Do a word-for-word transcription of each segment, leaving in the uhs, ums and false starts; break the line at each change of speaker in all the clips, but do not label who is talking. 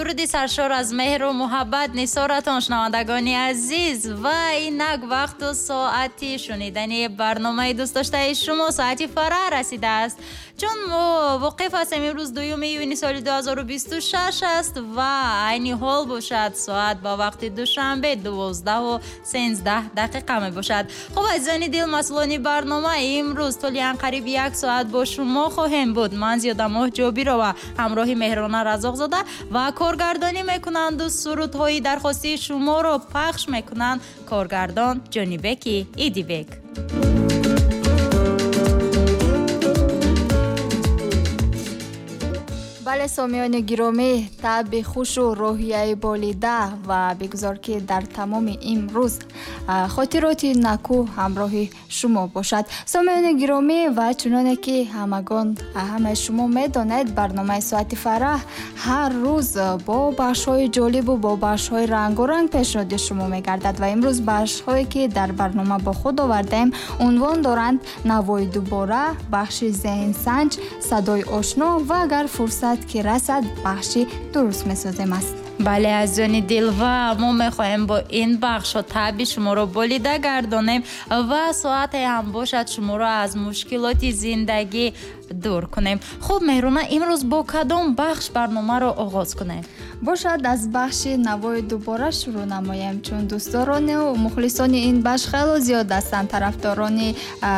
дуруди саршор аз меҳру муҳаббат нисоратон шунавандагони азиз ва инак вақту соати шунидани барномаи дӯстдоштаи шумо соати фара расидааст. чун мо воқиф ҳастем имрӯз дуюми июни соли дуҳазору бисту шаш аст ва айни ҳол бошад соат ба вақти душанбе дувоздаҳу сенздаҳ дақиқа мебошад. хуб азизони дил, масъулони барнома имрӯз толи анқариб як соат бо шумо хоҳем буд. ман Зиёдамоҳ Ҷобирова ҳамроҳи Меҳрона Разоқзода ва коргардонӣ мекунанду сурудҳои дархостии шуморо пахш мекунанд коргардон Ҷонибеки Идибек.
бале сомиёни гиромӣ, таъби хушу роҳияи болида ва бигузор ки дар тамоми имрӯз хотироти накӯ ҳамроҳи шумо бошад. Сомиёни гиромӣ ва чуноне ки ҳамагон ҳамаи шумо медонед, барномаи соати фараҳ ҳар рӯз бо бахшҳои ҷолибу бо бахшҳои рангоранг пешниҳоди шумо мегардад ва имрӯз бахшҳое ки дар барнома бо худ овардаем унвон доранд Навои дубора, бахши Зеҳнсанҷ, Садои ошно ва агар фурсат ки расад бахши дуруст месозем аст.
бале азизони дил, ва мо мехоҳем бо ин бахшҳо таъби шуморо болида гардонем ва соате ҳам бошад шуморо аз мушкилоти зиндагӣ дур кунем. хуб Меҳрона, имрӯз бо кадом бахш барномаро оғоз кунем?
бошад аз бахши Навои дубора шурӯъ намоем, чун дӯстдорону мухлисони ин бахш хело зиёд ҳастанд. тарафдорони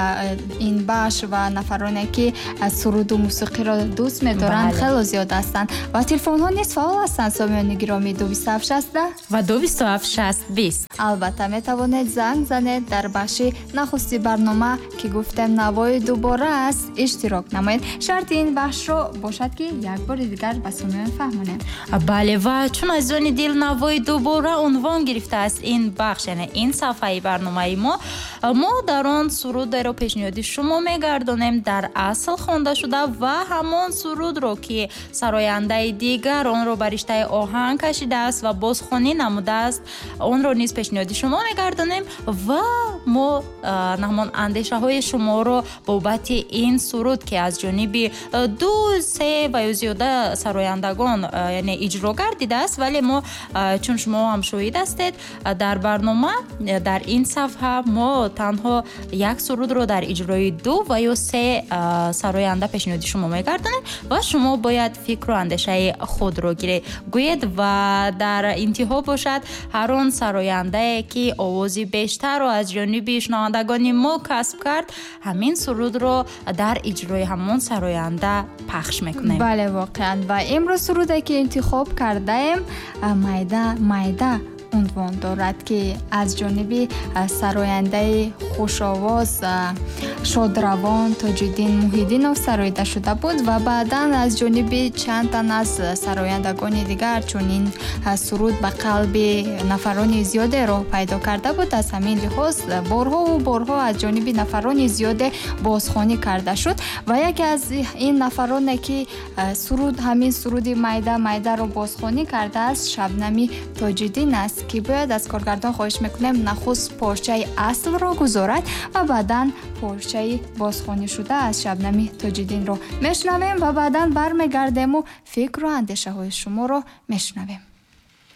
ин бахш ва нафароне ки суруду мусиқиро дӯст медоранд хело зиёд ҳастанд ва телефонҳо низ фаъол ҳастанд. сомиёни гиромӣ ду бисту ҳафт шастда
ва ду бисту ҳафт шаст бист.
албатта метавонед занг занед дар бахши нахусти барнома ки гуфтем Навои дубора аст иштирок намоед. шарти ин бахшро бошад ки як бори дигар ба сомиён фаҳмонем.
бале, ва чун азизони дил Навои дубора унвон гирифтааст ин бахш, яъне ин сафҳаи барномаи мо, мо дар он сурудеро пешниҳоди шумо мегардонем дар асл хонда шуда ва ҳамон сурудро ки сарояндаи дигар онро ба риштаи оҳанг кашидааст ва бозхонӣ намудааст, онро низ пешниҳоди шумо мегардонем ва мо ҳамон андешаҳои шуморо бобати ин суруд ки аз ҷониби ду се ва ё зиёда сарояндагон яъне иҷро гардидааст, вале мо чун шумо ҳам шоҳид ҳастед, дар барнома дар ин сафҳа мо танҳо як сурудро дар иҷрои ду ва ё се сароянда пешниҳоди шумо мегардонем ва шумо бояд фикру андешаи худро гӯед ва дар интиҳо бошад ҳар он сарояндае ки овози бештарро аз ҷониби шунавандагони мо касб кард, ҳамин сурудро дар иҷрои ҳамон сароянда пахш мекунем.
бале воқеан. ва имрӯз суруде ки интихоб кардаем майда майда унвон дорад ки аз ҷониби сарояндаи хушовоз Шодравон Тоҷиддин Муҳиддинов сароида шуда буд ва баъдан аз ҷониби чанд тан аз сарояндагони дигар, чун ин суруд ба қалби нафарони зиёде роҳ пайдо карда буд, аз ҳамин лиҳоз борҳову борҳо аз ҷониби нафарони зиёде бозхонӣ карда шуд ва яке аз ин нафароне ки суруд ҳамин суруди майда майдаро бозхонӣ кардааст Шабнами Тоҷиддин аст ки бояд аз коргардон хоҳиш мекунем нахуст порчаи аслро гузорад ва баъдан порчаи бозхонишуда аз Шабнами Тоҷиддинро мешунавем ва баъдан бармегардему фикру андешаҳои шуморо мешунавем.